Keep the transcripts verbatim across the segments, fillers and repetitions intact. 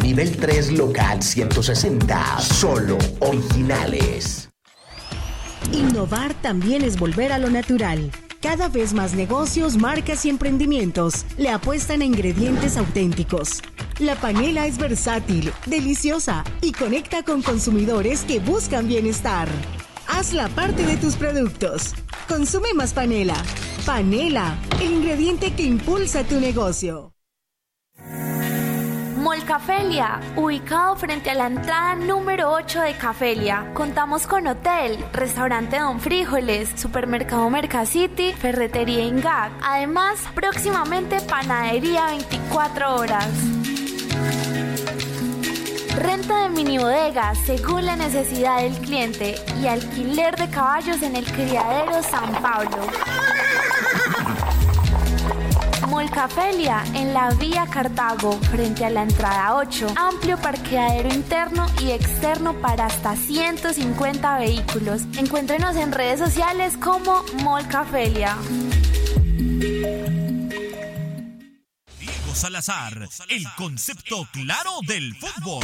nivel tres local ciento sesenta. Solo originales. Innovar también es volver a lo natural. Cada vez más negocios, marcas y emprendimientos le apuestan a ingredientes auténticos. La panela es versátil, deliciosa y conecta con consumidores que buscan bienestar. Hazla parte de tus productos. Consume más panela. Panela, el ingrediente que impulsa tu negocio. Mall Cafelia, ubicado frente a la entrada número ocho de Cafelia. Contamos con hotel, restaurante Don Frijoles, supermercado Mercacity, ferretería Ingag. Además, próximamente panadería veinticuatro horas. Renta de mini bodegas según la necesidad del cliente y alquiler de caballos en el criadero San Pablo. Molcafelia en la vía Cartago, frente a la entrada ocho. Amplio parqueadero interno y externo para hasta ciento cincuenta vehículos. Encuéntrenos en redes sociales como Molcafelia. Diego Salazar, el concepto claro del fútbol.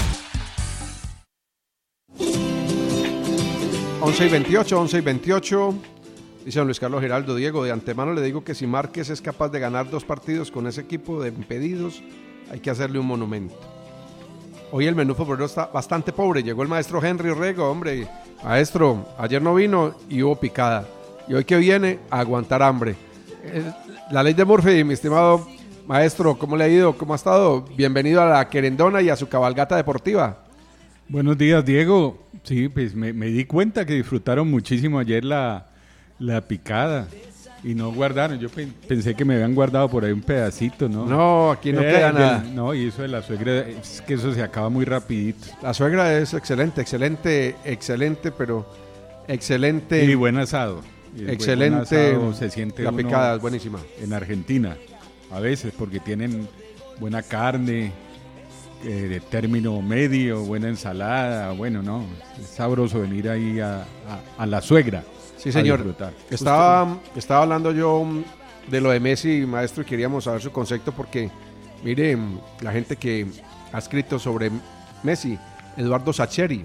once y veintiocho, once y veintiocho. Dice don Luis Carlos Giraldo: Diego, de antemano le digo que si Márquez es capaz de ganar dos partidos con ese equipo de impedidos, hay que hacerle un monumento. Hoy el menú futbolero está bastante pobre. Llegó el maestro Henry Orrego, hombre. Maestro, ayer no vino y hubo picada. Y hoy que viene, a aguantar hambre. La ley de Murphy, mi estimado maestro, ¿cómo le ha ido? ¿Cómo ha estado? Bienvenido a la querendona y a su cabalgata deportiva. Buenos días, Diego. Sí, pues me, me di cuenta que disfrutaron muchísimo ayer la... La picada. Y no guardaron. Yo pe- pensé que me habían guardado por ahí un pedacito, ¿no? No, aquí no eh, queda de, nada. No, y eso de la suegra, es que eso se acaba muy rapidito. La suegra es excelente, excelente, excelente, pero excelente. Y buen asado. Y excelente. Buen asado se siente la picada es buenísima. En Argentina, a veces, porque tienen buena carne, eh, de término medio, buena ensalada. Bueno, no, es sabroso venir ahí a, a, a la suegra. Sí, señor. Estaba, estaba hablando yo de lo de Messi, maestro, y queríamos saber su concepto porque, mire, la gente que ha escrito sobre Messi, Eduardo Sacheri,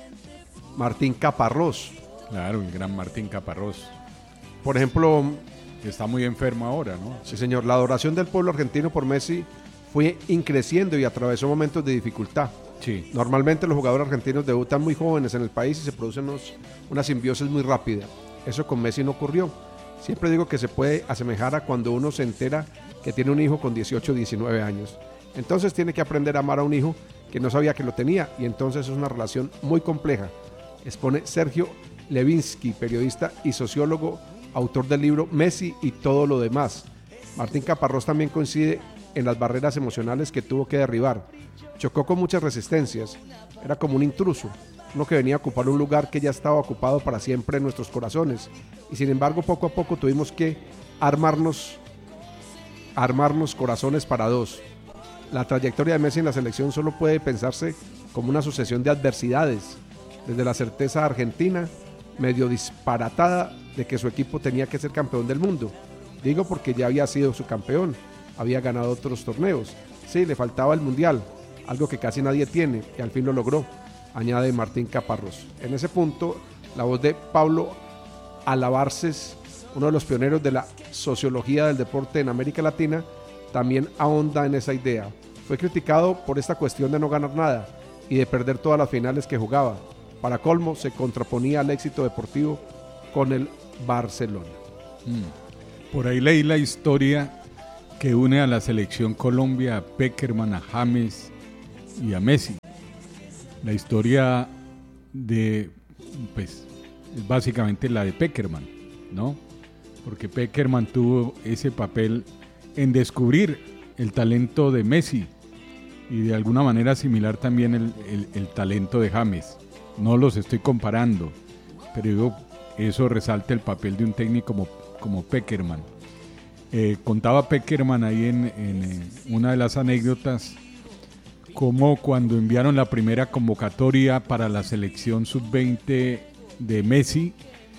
Martín Caparrós. Claro, el gran Martín Caparrós. Por ejemplo... Está muy enfermo ahora, ¿no? Sí, señor. La adoración del pueblo argentino por Messi fue increciendo y atravesó momentos de dificultad. Sí. Normalmente los jugadores argentinos debutan muy jóvenes en el país y se produce unos, una simbiosis muy rápida. Eso con Messi no ocurrió. Siempre digo que se puede asemejar a cuando uno se entera que tiene un hijo con dieciocho, diecinueve años. Entonces tiene que aprender a amar a un hijo que no sabía que lo tenía, y entonces es una relación muy compleja. Expone Sergio Levinsky, periodista y sociólogo, autor del libro Messi y todo lo demás. Martín Caparrós también coincide en las barreras emocionales que tuvo que derribar. Chocó con muchas resistencias. Era como un intruso, uno que venía a ocupar un lugar que ya estaba ocupado para siempre en nuestros corazones. Y sin embargo, poco a poco tuvimos que armarnos, armarnos corazones para dos. La trayectoria de Messi en la selección solo puede pensarse como una sucesión de adversidades, desde la certeza argentina, medio disparatada, de que su equipo tenía que ser campeón del mundo. Digo porque ya había sido su campeón, había ganado otros torneos. Sí, le faltaba el mundial, algo que casi nadie tiene, y al fin lo logró, añade Martín Caparrós. En ese punto, la voz de Pablo Alabarces, uno de los pioneros de la sociología del deporte en América Latina, también ahonda en esa idea. Fue criticado por esta cuestión de no ganar nada y de perder todas las finales que jugaba. Para colmo, se contraponía al éxito deportivo con el Barcelona. Mm. Por ahí leí la historia que une a la selección Colombia, a Pekerman, a James y a Messi. La historia de, pues, es básicamente la de Pekerman, ¿no? Porque Pekerman tuvo ese papel en descubrir el talento de Messi y de alguna manera similar también el, el, el talento de James. No los estoy comparando, pero digo, eso resalta el papel de un técnico como, como Pekerman. Eh, contaba Pekerman ahí en, en eh, una de las anécdotas como cuando enviaron la primera convocatoria para la selección sub veinte de Messi,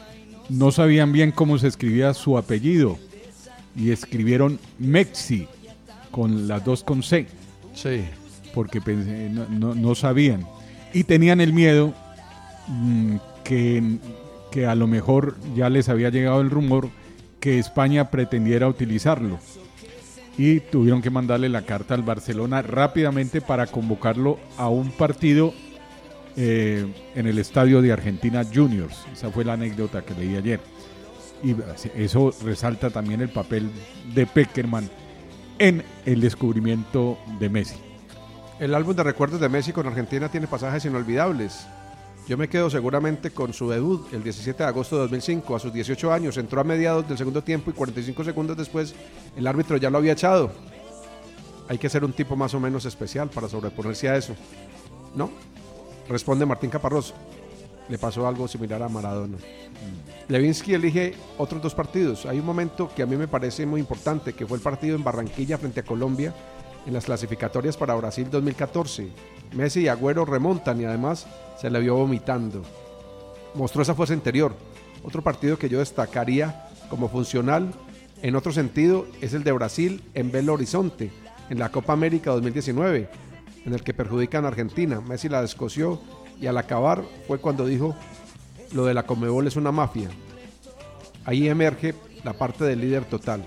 no sabían bien cómo se escribía su apellido y escribieron Mexi con las dos con C. Sí. porque pensé, no, no, no sabían. Y tenían el miedo mmm, que, que a lo mejor ya les había llegado el rumor que España pretendiera utilizarlo. Y tuvieron que mandarle la carta al Barcelona rápidamente para convocarlo a un partido eh, en el estadio de Argentina Juniors. Esa fue la anécdota que leí ayer. Y eso resalta también el papel de Pekerman en el descubrimiento de Messi. El álbum de recuerdos de Messi con Argentina tiene pasajes inolvidables. Yo me quedo seguramente con su debut el diecisiete de agosto de dos mil cinco. A sus dieciocho años entró a mediados del segundo tiempo y cuarenta y cinco segundos después el árbitro ya lo había echado. Hay que ser un tipo más o menos especial para sobreponerse a eso, ¿no? Responde Martín Caparrós. Le pasó algo similar a Maradona. Mm. Levinsky elige otros dos partidos. Hay un momento que a mí me parece muy importante, que fue el partido en Barranquilla frente a Colombia en las clasificatorias para Brasil dos mil catorce. Messi y Agüero remontan y además se le vio vomitando. Mostró esa fuerza interior. Otro partido que yo destacaría como funcional en otro sentido es el de Brasil en Belo Horizonte, en la Copa América dos mil diecinueve, en el que perjudican a Argentina. Messi la descoció y al acabar fue cuando dijo: lo de la Conmebol es una mafia. Ahí emerge la parte del líder total.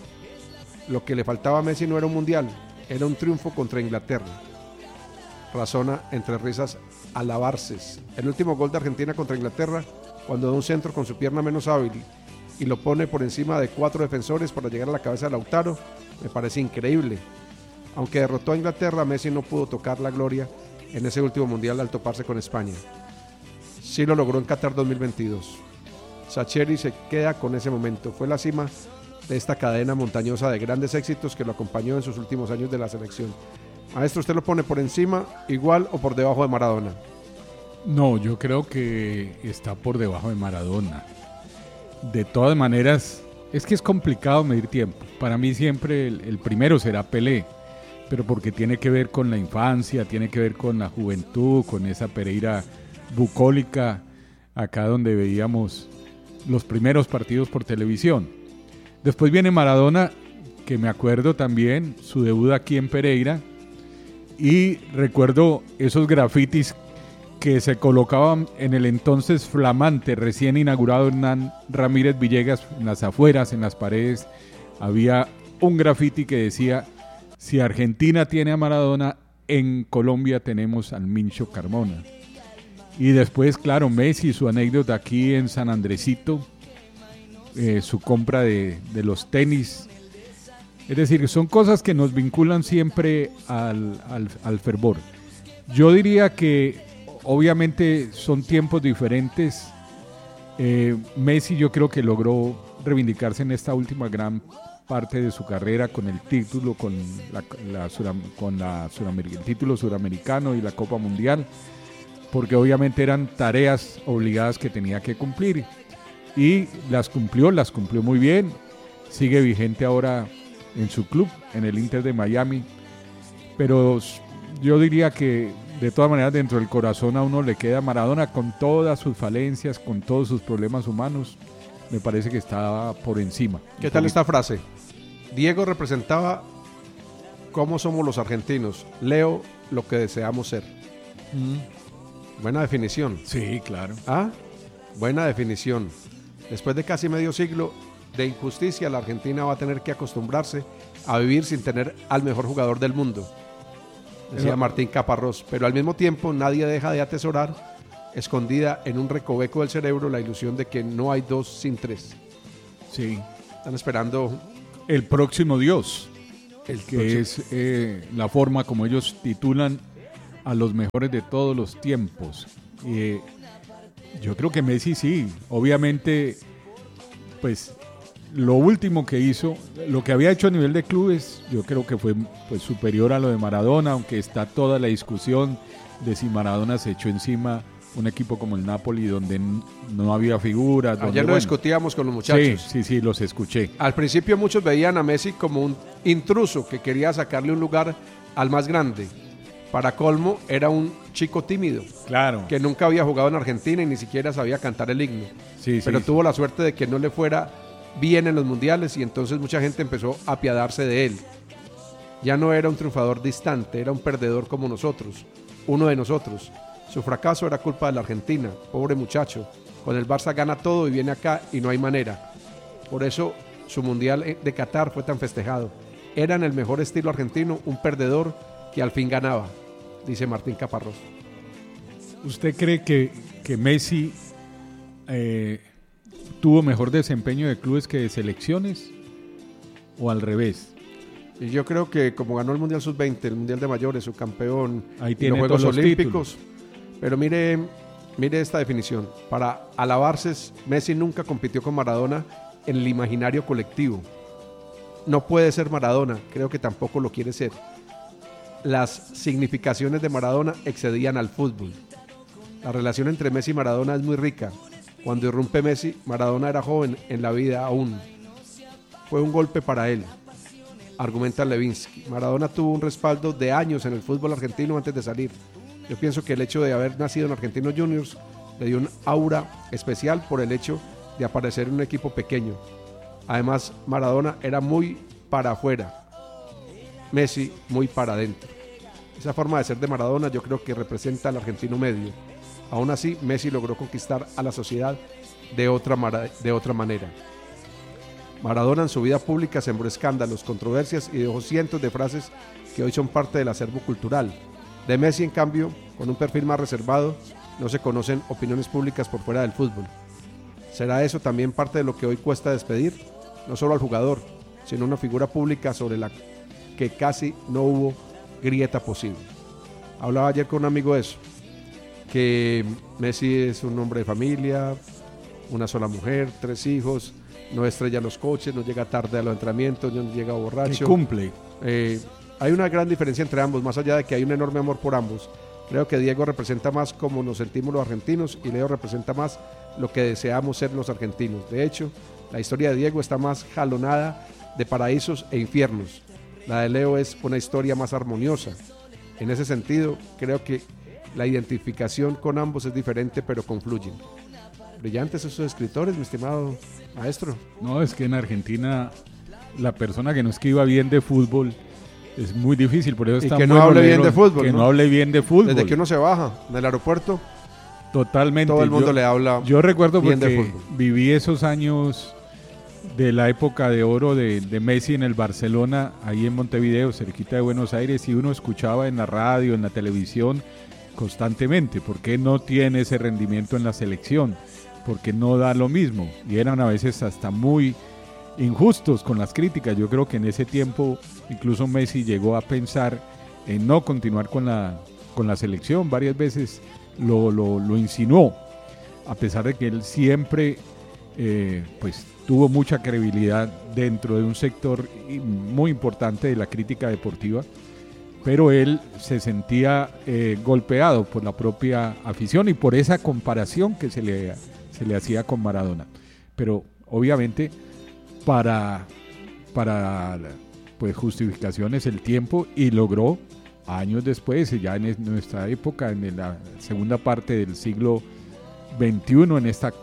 Lo que le faltaba a Messi no era un mundial, era un triunfo contra Inglaterra. Razona entre risas alabarses. El último gol de Argentina contra Inglaterra, cuando da un centro con su pierna menos hábil y lo pone por encima de cuatro defensores para llegar a la cabeza de Lautaro, me parece increíble. Aunque derrotó a Inglaterra, Messi no pudo tocar la gloria en ese último mundial al toparse con España. Sí lo logró en Qatar dos mil veintidós. Sacheri se queda con ese momento. Fue la cima de esta cadena montañosa de grandes éxitos que lo acompañó en sus últimos años de la selección. Maestro, ¿usted lo pone por encima, igual o por debajo de Maradona? No, yo creo que está por debajo de Maradona. De todas maneras, es que es complicado medir tiempo. Para mí siempre el, el primero será Pelé, pero porque tiene que ver con la infancia, tiene que ver con la juventud, con esa Pereira bucólica, acá donde veíamos los primeros partidos por televisión. Después viene Maradona, que me acuerdo también, su debut aquí en Pereira, y recuerdo esos grafitis que se colocaban en el entonces flamante, recién inaugurado Hernán Ramírez Villegas, en las afueras, en las paredes, había un grafiti que decía: si Argentina tiene a Maradona, en Colombia tenemos al Mincho Carmona. Y después, claro, Messi, su anécdota aquí en San Andresito, eh, su compra de, de los tenis. Es decir, son cosas que nos vinculan siempre al, al, al fervor. Yo diría que obviamente son tiempos diferentes. Eh, Messi yo creo que logró reivindicarse en esta última gran parte de su carrera con el título, con, la, la suram, con la suramer, el título suramericano y la Copa Mundial, porque obviamente eran tareas obligadas que tenía que cumplir. Y las cumplió, las cumplió muy bien. Sigue vigente ahora en su club, en el Inter de Miami. Pero yo diría que de todas maneras dentro del corazón a uno le queda Maradona, con todas sus falencias, con todos sus problemas humanos. Me parece que está por encima. ¿Qué tal esta frase? Diego representaba cómo somos los argentinos. Leo, lo que deseamos ser. Mm. Buena definición. Sí, claro. ¿Ah? Buena definición. Después de casi medio siglo de injusticia, la Argentina va a tener que acostumbrarse a vivir sin tener al mejor jugador del mundo, decía pero, Martín Caparrós, pero al mismo tiempo nadie deja de atesorar, escondida en un recoveco del cerebro, la ilusión de que no hay dos sin tres. Sí. Están esperando el próximo Dios, el que próximo. es eh, la forma como ellos titulan a los mejores de todos los tiempos. Eh, yo creo que Messi sí, obviamente, pues lo último que hizo, lo que había hecho a nivel de clubes, yo creo que fue pues superior a lo de Maradona, aunque está toda la discusión de si Maradona se echó encima un equipo como el Napoli, donde no había figuras. Donde, Ayer lo bueno, discutíamos con los muchachos. Sí, sí, sí, los escuché. Al principio muchos veían a Messi como un intruso que quería sacarle un lugar al más grande. Para colmo, era un chico tímido. Claro. Que nunca había jugado en Argentina y ni siquiera sabía cantar el himno. Sí, Pero sí, tuvo sí. la suerte de que no le fuera bien en los mundiales y entonces mucha gente empezó a apiadarse de él. Ya no era un triunfador distante, era un perdedor como nosotros, uno de nosotros. Su fracaso era culpa de la Argentina, pobre muchacho. Con el Barça gana todo y viene acá y no hay manera. Por eso su Mundial de Qatar fue tan festejado. Era en el mejor estilo argentino, un perdedor que al fin ganaba, dice Martín Caparrós. ¿Usted cree que, que Messi eh, tuvo mejor desempeño de clubes que de selecciones o al revés? Y yo creo que como ganó el Mundial sub veinte, el Mundial de Mayores, su campeón, ahí y tiene los Juegos todos los Olímpicos. Pero mire, mire esta definición. Para alabarse, Messi nunca compitió con Maradona en el imaginario colectivo. No puede ser Maradona, creo que tampoco lo quiere ser. Las significaciones de Maradona excedían al fútbol. La relación entre Messi y Maradona es muy rica. Cuando irrumpe Messi, Maradona era joven en la vida aún. Fue un golpe para él, argumenta Levinsky. Maradona tuvo un respaldo de años en el fútbol argentino antes de salir. Yo pienso que el hecho de haber nacido en Argentinos Juniors le dio un aura especial por el hecho de aparecer en un equipo pequeño. Además, Maradona era muy para afuera, Messi muy para adentro. Esa forma de ser de Maradona yo creo que representa al argentino medio. Aún así, Messi logró conquistar a la sociedad de otra, de otra manera. Maradona en su vida pública sembró escándalos, controversias y dejó cientos de frases que hoy son parte del acervo cultural. De Messi, en cambio, con un perfil más reservado, no se conocen opiniones públicas por fuera del fútbol. ¿Será eso también parte de lo que hoy cuesta despedir? No solo al jugador, sino una figura pública sobre la que casi no hubo grieta posible. Hablaba ayer con un amigo de eso, que Messi es un hombre de familia, una sola mujer, tres hijos, no estrella los coches, no llega tarde a los entrenamientos, no llega borracho. Que cumple. Eh, hay una gran diferencia entre ambos, más allá de que hay un enorme amor por ambos. Creo que Diego representa más como nos sentimos los argentinos y Leo representa más lo que deseamos ser los argentinos. De hecho, la historia de Diego está más jalonada de paraísos e infiernos. La de Leo es una historia más armoniosa. En ese sentido, creo que la identificación con ambos es diferente, pero confluyen. Brillantes esos escritores, mi estimado maestro. No, es que en Argentina la persona que no escriba bien de fútbol es muy difícil, por eso está y que muy no hable rolero, bien de fútbol. Que ¿no? no hable bien de fútbol. Desde que uno se baja en el aeropuerto, totalmente. todo el mundo yo, le habla Yo recuerdo bien porque de fútbol. Viví esos años de la época de oro de, de Messi en el Barcelona, ahí en Montevideo, cerquita de Buenos Aires, y uno escuchaba en la radio, en la televisión, constantemente, ¿por qué no tiene ese rendimiento en la selección? ¿Por qué no da lo mismo? Y eran a veces hasta muy injustos con las críticas. Yo creo que en ese tiempo incluso Messi llegó a pensar en no continuar con la, con la selección, varias veces lo, lo, lo insinuó, a pesar de que él siempre eh, pues tuvo mucha credibilidad dentro de un sector muy importante de la crítica deportiva, pero él se sentía eh, golpeado por la propia afición y por esa comparación que se le, se le hacía con Maradona. Pero obviamente para, para pues, justificaciones el tiempo, y logró años después, ya en nuestra época, en la segunda parte del siglo veintiuno, en esta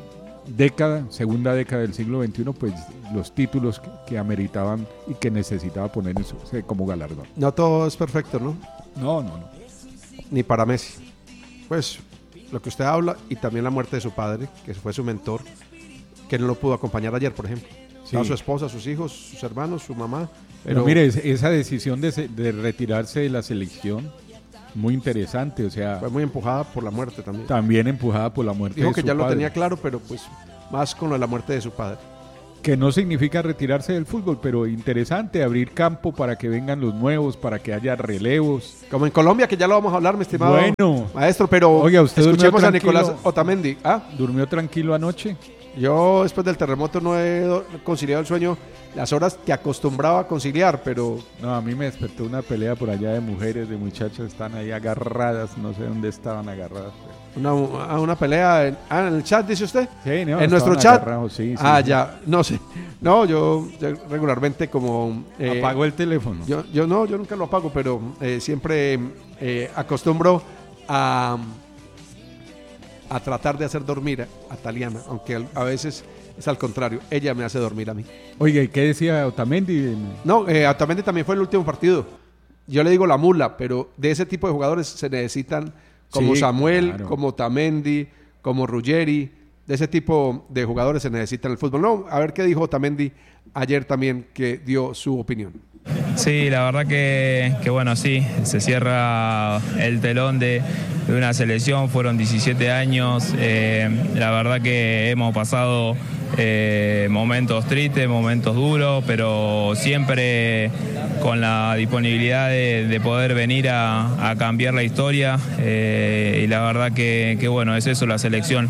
década, segunda década del siglo veintiuno, pues los títulos que, que ameritaban y que necesitaba poner en su, como galardón. No todo es perfecto, ¿no? No, no, no. Ni para Messi. Pues lo que usted habla, y también la muerte de su padre, que fue su mentor, que no lo pudo acompañar ayer, por ejemplo. Sí. Su esposa, sus hijos, sus hermanos, su mamá. Pero, pero mire, esa decisión de, de retirarse de la selección, muy interesante, o sea... Fue muy empujada por la muerte también. También empujada por la muerte Dijo de que su ya padre. Lo tenía claro, pero pues más con lo de la muerte de su padre. Que no significa retirarse del fútbol, pero interesante, abrir campo para que vengan los nuevos, para que haya relevos. Como en Colombia, que ya lo vamos a hablar, mi estimado bueno, maestro, pero oiga, usted escuchemos a tranquilo, Nicolás Otamendi. ¿Ah? ¿Durmió tranquilo anoche? Yo después del terremoto no he conciliado el sueño las horas que acostumbraba a conciliar, pero... No, a mí me despertó una pelea por allá de mujeres, de muchachas, están ahí agarradas, no sé dónde estaban agarradas. Pero... Una, una pelea en, ah, en el chat, dice usted. Sí, no, en nuestro chat. Sí, sí, ah, sí. ya, no sé. No, yo, yo regularmente como... Eh, ¿Apago el teléfono? Yo, yo no, yo nunca lo apago, pero eh, siempre eh, acostumbro a... a tratar de hacer dormir a Taliana, aunque a veces es al contrario, ella me hace dormir a mí. Oiga, ¿y qué decía Otamendi? No, eh, Otamendi también fue el último partido. Yo le digo la mula, pero de ese tipo de jugadores se necesitan como Sí, Samuel, claro. como Otamendi, como Ruggeri. De ese tipo de jugadores se necesita en el fútbol. No, a ver qué dijo Otamendi ayer también, que dio su opinión. Sí, la verdad que, que bueno, sí, se cierra el telón de, de una selección, fueron diecisiete años, eh, la verdad que hemos pasado eh, momentos tristes, momentos duros, pero siempre con la disponibilidad de, de poder venir a, a cambiar la historia, eh, y la verdad que, que bueno, es eso la selección.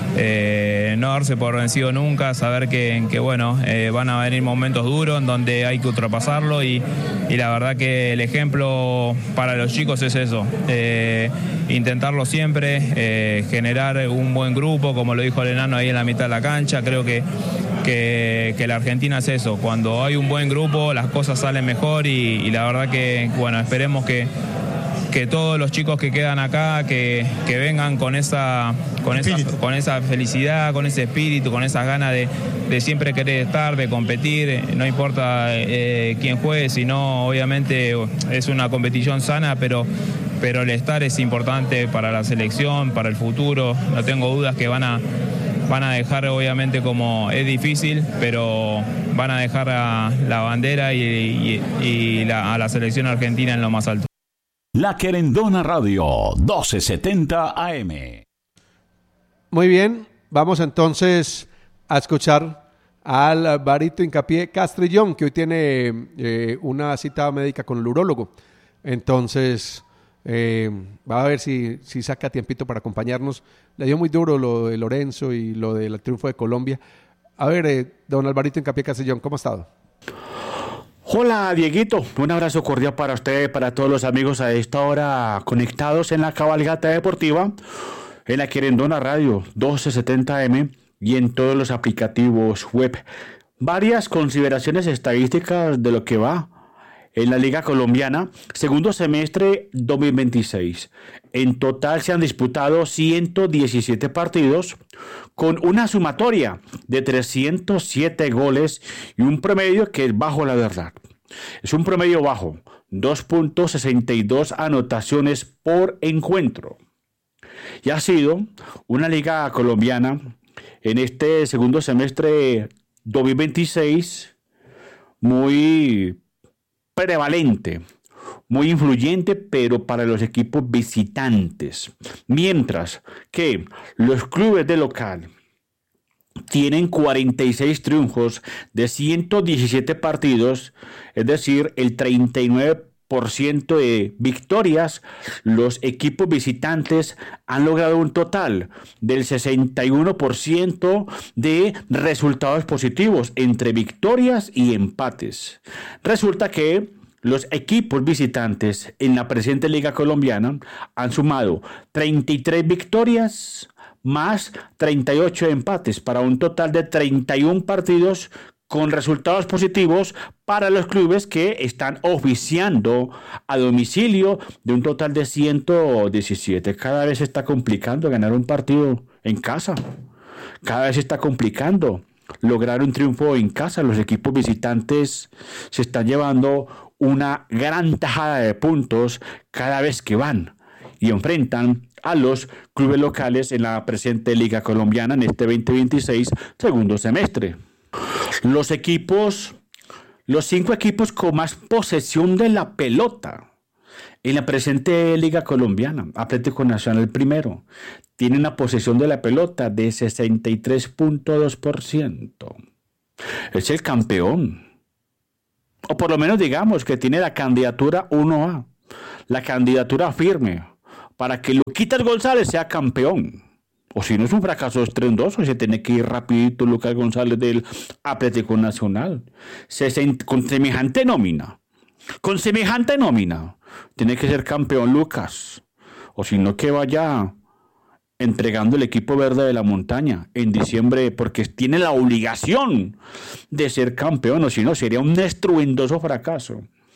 Eh, no darse por vencido nunca, saber que, que bueno, eh, van a venir momentos duros en donde hay que ultrapasarlo y, y la verdad que el ejemplo para los chicos es eso, eh, intentarlo siempre, eh, generar un buen grupo, como lo dijo el enano ahí en la mitad de la cancha. Creo que, que, que la Argentina es eso, cuando hay un buen grupo las cosas salen mejor y, y la verdad que bueno, esperemos que que todos los chicos que quedan acá, que, que vengan con esa, con, esa, con esa felicidad, con ese espíritu, con esas ganas de, de siempre querer estar, de competir, no importa eh, quién juegue, sino obviamente es una competición sana, pero, pero el estar es importante para la selección, para el futuro. No tengo dudas que van a, van a dejar, obviamente, como es difícil, pero van a dejar a la bandera y, y, y la, a la selección argentina en lo más alto. La Querendona Radio, doce setenta A M. Muy bien, vamos entonces a escuchar al Alvarito Hincapié Castrillón, que hoy tiene eh, una cita médica con el urólogo. Entonces, eh, va a ver si, si saca tiempito para acompañarnos. Le dio muy duro lo de Lorenzo y lo del triunfo de Colombia. A ver, eh, don Alvarito Hincapié Castrillón, ¿cómo ha estado? Hola Dieguito, un abrazo cordial para usted, para todos los amigos a esta hora conectados en la cabalgata deportiva, en la Querendona Radio doce setenta A M y en todos los aplicativos web. Varias consideraciones estadísticas de lo que va en la Liga Colombiana, segundo semestre dos mil veintiséis. En total se han disputado ciento diecisiete partidos con una sumatoria de trescientos siete goles y un promedio que es bajo, la verdad. Es un promedio bajo, dos punto sesenta y dos anotaciones por encuentro. Y ha sido una liga colombiana en este segundo semestre dos mil veintiséis muy prevalente, muy influyente, pero para los equipos visitantes. Mientras que los clubes de local tienen cuarenta y seis triunfos de ciento diecisiete partidos, es decir, el treinta y nueve por ciento de victorias. Los equipos visitantes han logrado un total del sesenta y uno por ciento de resultados positivos entre victorias y empates. Resulta que los equipos visitantes en la presente Liga Colombiana han sumado treinta y tres victorias más treinta y ocho empates para un total de treinta y uno partidos con resultados positivos para los clubes que están oficiando a domicilio, de un total de ciento diecisiete. Cada vez se está complicando ganar un partido en casa. Cada vez se está complicando lograr un triunfo en casa. Los equipos visitantes se están llevando una gran tajada de puntos cada vez que van y enfrentan a los clubes locales en la presente Liga Colombiana en este veinte veintiséis segundo semestre. Los equipos, los cinco equipos con más posesión de la pelota en la presente Liga Colombiana, Atlético Nacional primero, tiene una posesión de la pelota de sesenta y tres punto dos por ciento. Es el campeón. O por lo menos digamos que tiene la candidatura uno A, la candidatura firme, para que Luquitas González sea campeón. O si no, es un fracaso estruendoso, se tiene que ir rapidito Lucas González del Atlético Nacional. Sesenta, con semejante nómina, con semejante nómina, tiene que ser campeón Lucas. O si no, que vaya entregando el equipo verde de la montaña en diciembre, porque tiene la obligación de ser campeón, o si no, sería un estruendoso fracaso.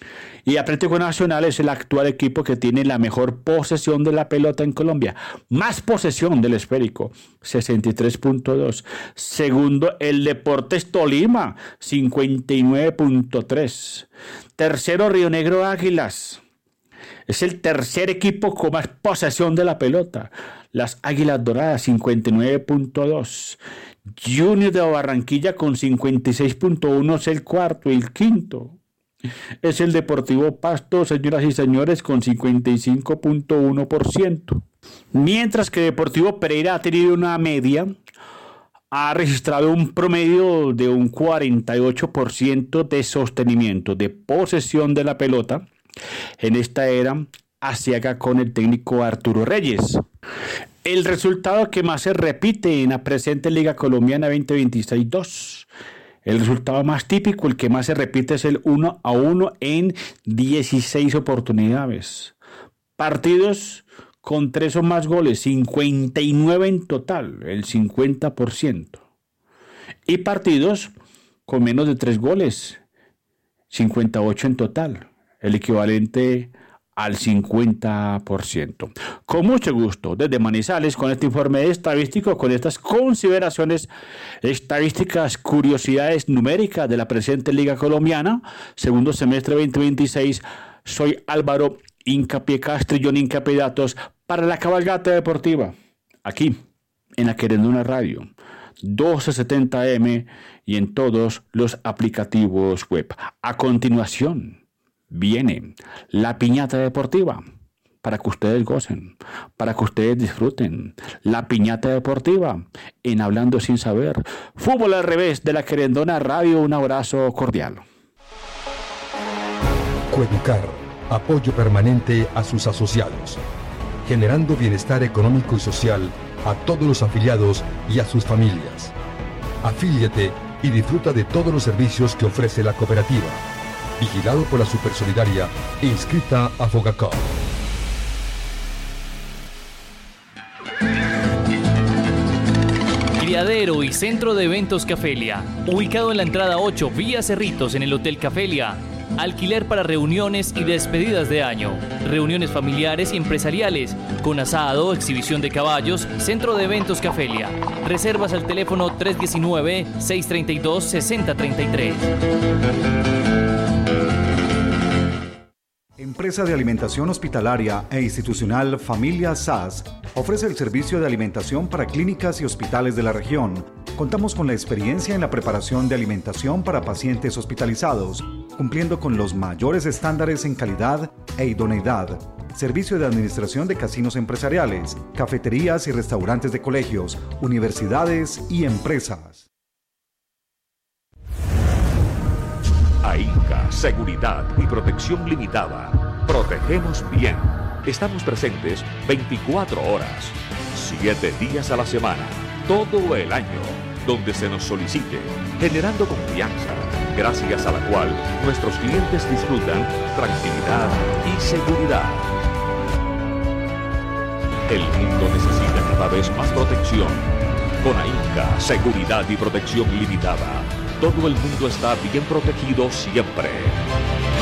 Y Atlético Nacional es el actual equipo que tiene la mejor posesión de la pelota en Colombia. Más posesión del esférico, sesenta y tres punto dos. Segundo, el Deportes Tolima, cincuenta y nueve punto tres. Tercero, Río Negro Águilas. Es el tercer equipo con más posesión de la pelota. Las Águilas Doradas, cincuenta y nueve punto dos. Junior de Barranquilla con cincuenta y seis punto uno es el cuarto. Y el quinto es el Deportivo Pasto, señoras y señores, con cincuenta y cinco punto uno por ciento. Mientras que Deportivo Pereira ha tenido una media, ha registrado un promedio de un cuarenta y ocho por ciento de sostenimiento, de posesión de la pelota en esta era asiaga con el técnico Arturo Reyes. El resultado que más se repite en la presente Liga Colombiana veinte veintiséis dos. El resultado más típico, el que más se repite, es el uno a uno en dieciséis oportunidades. Partidos con tres o más goles, cincuenta y nueve en total, el cincuenta por ciento. Y partidos con menos de tres goles, cincuenta y ocho en total, el equivalente al cincuenta por ciento. Con mucho gusto, desde Manizales, con este informe estadístico, con estas consideraciones estadísticas, curiosidades numéricas de la presente Liga Colombiana, segundo semestre veinte veintiséis, soy Álvaro Hincapié Castrillón, Hincapié Datos, para la Cabalgata Deportiva, aquí, en la Querendona Radio, doce setenta eme y en todos los aplicativos web. A continuación, viene la piñata deportiva, para que ustedes gocen, para que ustedes disfruten. La piñata deportiva en Hablando Sin Saber. Fútbol al revés de la Querendona Radio. Un abrazo cordial. Coeducar, apoyo permanente a sus asociados, generando bienestar económico y social a todos los afiliados y a sus familias. Afíliate y disfruta de todos los servicios que ofrece la cooperativa. Vigilado por la Supersolidaria e inscrita a Fogacop. Criadero y Centro de Eventos Cafelia, ubicado en la entrada ocho, vía Cerritos, en el Hotel Cafelia. Alquiler para reuniones y despedidas de año, reuniones familiares y empresariales, con asado, exhibición de caballos. Centro de Eventos Cafelia. Reservas al teléfono tres uno nueve, seis tres dos, seis cero tres tres. Empresa de Alimentación Hospitalaria e Institucional Familia S A S ofrece el servicio de alimentación para clínicas y hospitales de la región. Contamos con la experiencia en la preparación de alimentación para pacientes hospitalizados, cumpliendo con los mayores estándares en calidad e idoneidad. Servicio de administración de casinos empresariales, cafeterías y restaurantes de colegios, universidades y empresas. AINCA, Seguridad y Protección Limitada. Protegemos bien. Estamos presentes veinticuatro horas, siete días a la semana, todo el año, donde se nos solicite, generando confianza, gracias a la cual nuestros clientes disfrutan tranquilidad y seguridad. El mundo necesita cada vez más protección. Con AINCA, Seguridad y Protección Limitada, todo el mundo está bien protegido siempre.